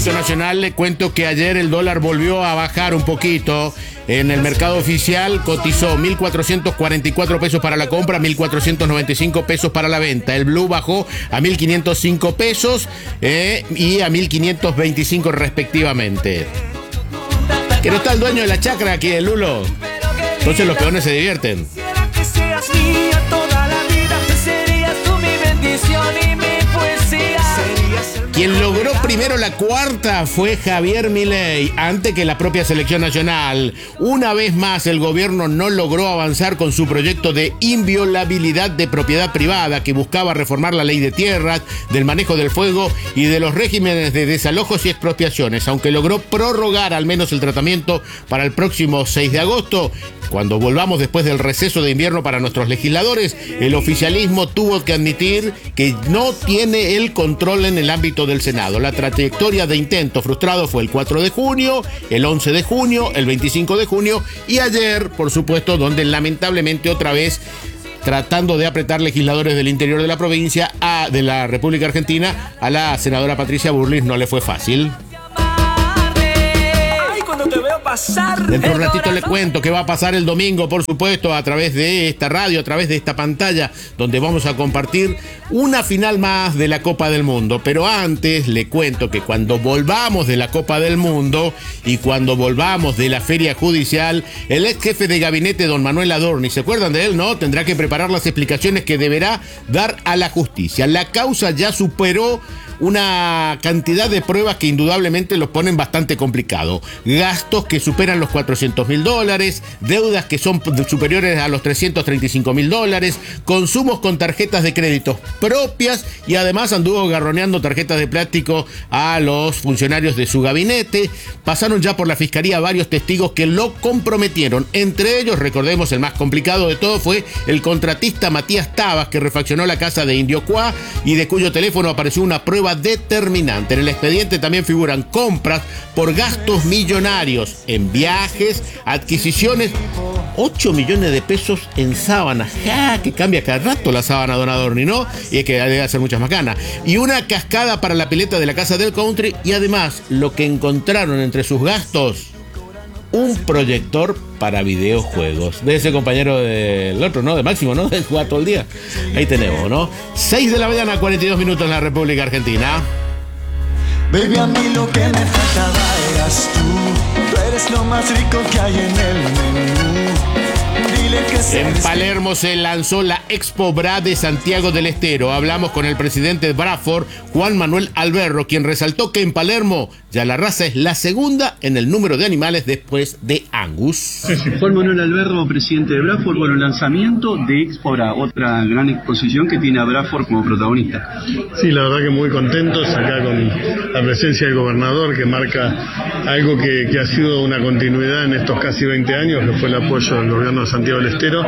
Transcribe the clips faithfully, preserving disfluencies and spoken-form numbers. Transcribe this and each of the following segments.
ámbito nacional, le cuento que ayer el dólar volvió a bajar un poquito. En el mercado oficial cotizó mil cuatrocientos cuarenta y cuatro pesos para la compra, mil cuatrocientos noventa y cinco pesos para la venta. El blue bajó a mil quinientos cinco pesos eh, y a mil quinientos veinticinco respectivamente. Que no está el dueño de la chacra aquí, el Lulo. Entonces los peones se divierten. Quien logró primero la cuarta fue Javier Milei, antes que la propia selección nacional. Una vez más, el gobierno no logró avanzar con su proyecto de inviolabilidad de propiedad privada, que buscaba reformar la ley de tierras, del manejo del fuego y de los regímenes de desalojos y expropiaciones, aunque logró prorrogar al menos el tratamiento para el próximo seis de agosto. Cuando volvamos después del receso de invierno para nuestros legisladores, el oficialismo tuvo que admitir que no tiene el control en el ámbito del Senado. La trayectoria de intento frustrado fue el cuatro de junio, el once de junio, el veinticinco de junio y ayer, por supuesto, donde lamentablemente otra vez, tratando de apretar legisladores del interior de la provincia, a, de la República Argentina, a la senadora Patricia Bullrich no le fue fácil. Dentro de un ratito le cuento qué va a pasar el domingo, por supuesto, a través de esta radio, a través de esta pantalla, donde vamos a compartir una final más de la Copa del Mundo. Pero antes le cuento que cuando volvamos de la Copa del Mundo y cuando volvamos de la feria judicial, el ex jefe de gabinete, don Manuel Adorni, ¿se acuerdan de él, no? Tendrá que preparar las explicaciones que deberá dar a la justicia. La causa ya superó una cantidad de pruebas que indudablemente los ponen bastante complicado. Gastos que superan los cuatrocientos mil dólares, deudas que son superiores a los trescientos treinta y cinco mil dólares, consumos con tarjetas de crédito propias y además anduvo garroneando tarjetas de plástico a los funcionarios de su gabinete. Pasaron ya por la fiscalía varios testigos que lo comprometieron. Entre ellos, recordemos, el más complicado de todo fue el contratista Matías Tabas, que refaccionó la casa de Indio Cuá y de cuyo teléfono apareció una prueba determinante. En el expediente también figuran compras por gastos millonarios en viajes, adquisiciones, ocho millones de pesos en sábanas. ¡Ja! Que cambia cada rato la sábana, don Adorni, ¿no? Y es que debe hacer muchas más ganas. Y una cascada para la pileta de la casa del country y además lo que encontraron entre sus gastos, un proyector para videojuegos. De ese compañero del otro, ¿no? De Máximo, ¿no? De jugar todo el día. Ahí tenemos, ¿no? seis de la mañana, cuarenta y dos minutos en la República Argentina. Baby, a mí lo que me faltaba eras tú. Tú eres lo más rico que hay en el menú. Dile que se En Palermo se lanzó la Expo Bra de Santiago del Estero. Hablamos con el presidente de Bradford, Juan Manuel Alberro, quien resaltó que en Palermo ya la raza es la segunda en el número de animales después de Angus. Juan Manuel Alberro, presidente de Bradford, bueno, lanzamiento de Expo Bra, otra gran exposición que tiene a Bradford como protagonista. Sí, la verdad que muy contentos acá con la presencia del gobernador, que marca algo que, que ha sido una continuidad en estos casi veinte años, que fue el apoyo del gobierno de Santiago del Estero.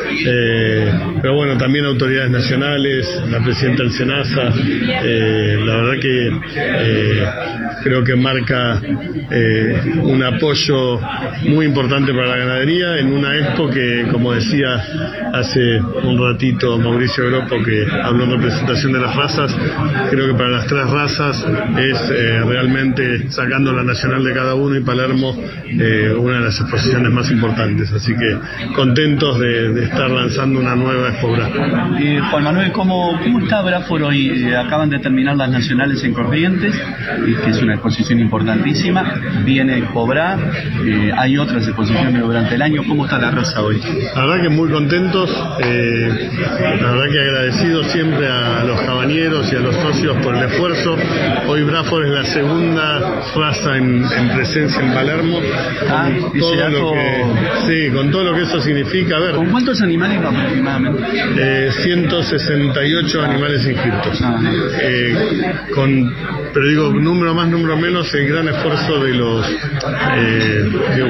Eh, pero bueno, también autoridades nacionales, la presidenta del SENASA, eh, la verdad que eh, creo que marca eh, un apoyo muy importante para la ganadería en una expo que, como decía hace un ratito Mauricio Gropo, que habló en representación de las razas, creo que para las tres razas es eh, realmente, sacando la nacional de cada uno y Palermo, eh, una de las exposiciones más importantes, así que contentos de, de estar lanzando una nueva Expo Bra. Eh, Juan Manuel, ¿cómo, cómo está Bradford hoy? Eh, acaban de terminar las nacionales en Corrientes, eh, que es una exposición importantísima, viene Expo Bra, eh, hay otras exposiciones durante el año. ¿Cómo está la raza hoy? La verdad que muy contentos, eh, la verdad que agradecidos siempre a los cabañeros y a los socios por el esfuerzo. Hoy Bradford es la segunda raza en, en presencia en Palermo, Ah, con todo lo que, sí, con todo lo que eso significa. A ver, ¿con cuántos animales aproximadamente? Eh, ciento sesenta y ocho animales inscritos. Ah. Eh, con, pero digo, número más, número menos, el gran esfuerzo de los, eh, digo, podés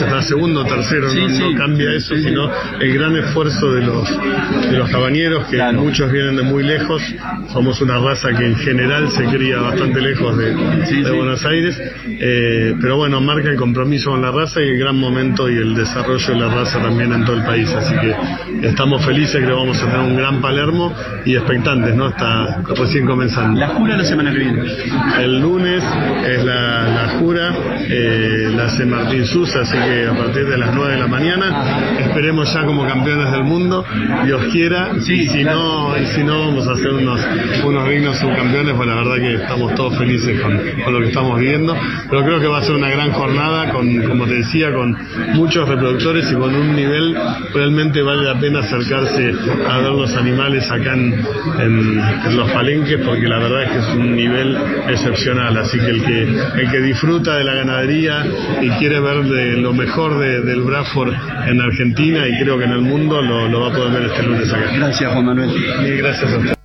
está segundo, tercero, sí, no, sí, no cambia eso, sí, sino el gran esfuerzo de los de los cabañeros, que claro, muchos vienen de muy lejos. Somos una raza que en general se cría bastante lejos de, sí, de sí. Buenos Aires, eh, pero bueno, marca el compromiso con la raza y el gran momento y el desarrollo de la raza también en todo el país, así que estamos felices, que vamos a tener un gran Palermo y expectantes, ¿no? Está recién comenzando. ¿La jura la semana que viene? El lunes es la, la jura, eh, la hace Martín Susa, así que a partir de las nueve de la mañana esperemos ya como campeones del mundo, Dios quiera, sí, y si claro. no y si no vamos a hacer unos unos dignos subcampeones, pues la verdad que estamos todos felices con, con lo que estamos viviendo, pero creo que va a ser una gran jornada con, como te decía, con muchos reproductores y con un nivel realmente vale la pena acercarse a ver los animales acá en, en, en los palenques, porque la verdad es que es un nivel excepcional, así que el que el que disfruta de la ganadería y quiere ver de lo mejor de, del Braford en Argentina y creo que en el mundo lo, lo va a poder ver este lunes acá. Gracias, Juan Manuel. Y gracias a usted.